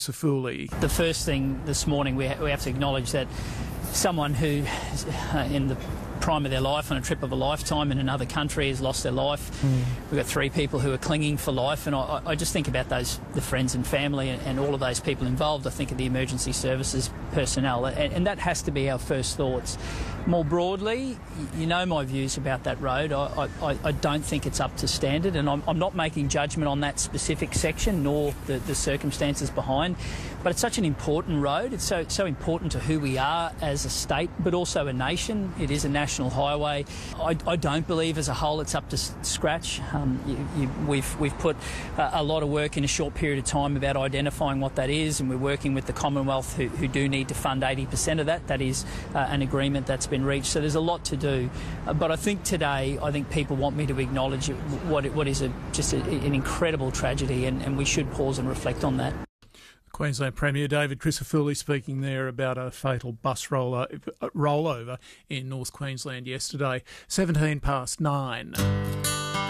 Safuli. The first thing this morning, we have to acknowledge that someone who, in the prime of their life, on a trip of a lifetime in another country, has lost their life. We've got 3 people who are clinging for life, and I just think about the friends and family and all of those people involved. I think of the emergency services personnel, and that has to be our first thoughts. More broadly, you know my views about that road. I don't think it's up to standard, and I'm not making judgment on that specific section nor the circumstances behind, but it's such an important road. It's so important to who we are as a state, but also a nation. It is a national highway. I don't believe as a whole it's up to scratch. We've put a lot of work in a short period of time about identifying what that is, and we're working with the Commonwealth who do need to fund 80% of that. That is an agreement that's been reached. So there's a lot to do. But I think today, people want me to acknowledge what is just an incredible tragedy, and we should pause and reflect on that. Queensland Premier David Crisafulli speaking there about a fatal bus rollover in North Queensland yesterday. 9:17.